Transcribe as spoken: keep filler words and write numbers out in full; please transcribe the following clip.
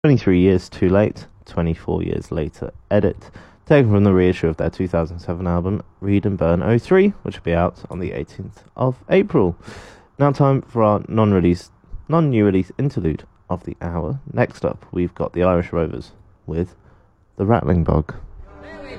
twenty-three years too late, twenty-four years later edit, taken from the reissue of their two thousand seven album Read and Burn oh three, which will be out on the eighteenth of April. Now time for our non-release, non-new release interlude of the hour. Next up, we've got the Irish Rovers with The Rattling Bog.